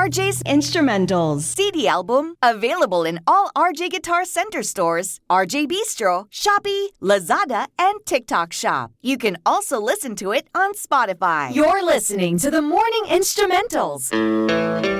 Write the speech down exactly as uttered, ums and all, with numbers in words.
R J's Instrumentals C D album, available in all R J Guitar Center stores, R J Bistro, Shopee, Lazada, and TikTok Shop. You can also listen to it on Spotify. You're listening to the Morning Instrumentals.